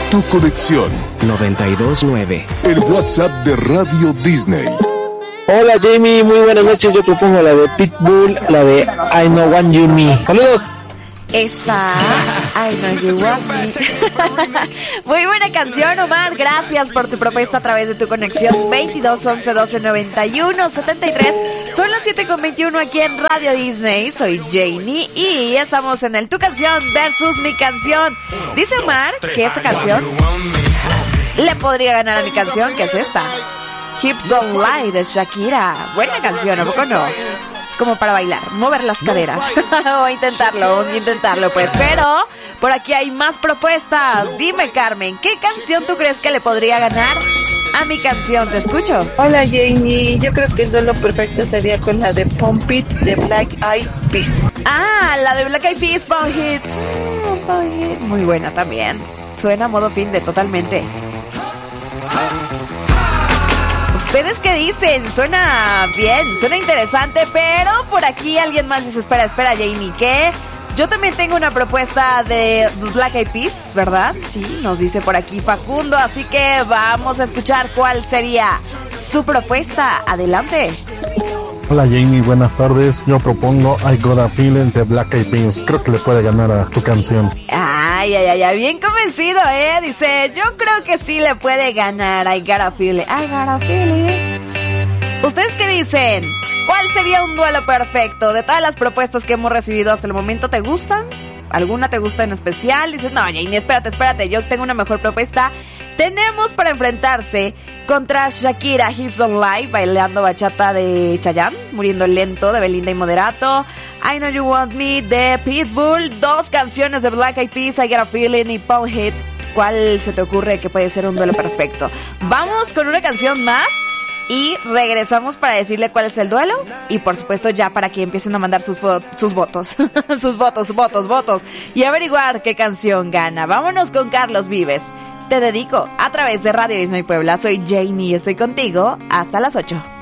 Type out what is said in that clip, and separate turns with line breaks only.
Tu conexión
92.9.
El WhatsApp de Radio Disney.
Hola Jamie, muy buenas noches. Yo propongo la de Pitbull, la de I Know Want You Me. Saludos.
Esta, I Know You Want Me. Muy buena canción, Omar. Gracias por tu propuesta a través de tu conexión 22 11 12 91 73. Son las 7:21 aquí en Radio Disney. Soy Jamie y estamos en el Tu Canción versus Mi Canción. Dice Omar que esta canción le podría ganar a mi canción, que es esta, Hips Don't Lie de Shakira. Buena canción, ¿a poco no? Como para bailar, mover las caderas. O intentarlo pues. Pero por aquí hay más propuestas. Dime, Carmen, ¿qué canción tú crees que le podría ganar a mi canción? Te escucho.
Hola Jamie, yo creo que el duelo perfecto sería con la de Pump It de Black Eyed Peas.
Ah, la de Black Eyed Peas, Pump It. Muy buena también. Suena a modo fin de totalmente. ¿Ustedes qué dicen? Suena bien, suena interesante, pero por aquí alguien más dice, espera, Jamie, ¿qué? Yo también tengo una propuesta de Black Eyed Peas, ¿verdad? Sí, nos dice por aquí Facundo, así que vamos a escuchar cuál sería su propuesta. Adelante.
Hola Jamie, buenas tardes. Yo propongo I Got a Feeling de Black Eyed Peas. Creo que le puede ganar a tu canción.
Ay, bien convencido, Dice, yo creo que sí le puede ganar I Got a Feeling. I Got a Feeling. ¿Ustedes qué dicen? ¿Cuál sería un duelo perfecto? De todas las propuestas que hemos recibido hasta el momento, ¿te gustan? ¿Alguna te gusta en especial? Dices, no, Jamie, espérate, yo tengo una mejor propuesta. Tenemos para enfrentarse contra Shakira, Hips Don't Lie, bailando bachata de Chayanne, Muriendo Lento de Belinda y Moderato, I Know You Want Me de Pitbull, dos canciones de Black Eyed Peas, I Got a Feeling y Pump It. ¿Cuál se te ocurre que puede ser un duelo perfecto? Vamos con una canción más y regresamos para decirle cuál es el duelo y por supuesto ya para que empiecen a mandar sus votos, sus votos y averiguar qué canción gana. Vámonos con Carlos Vives. Te dedico a través de Radio Disney Puebla. Soy Janie y estoy contigo hasta las 8.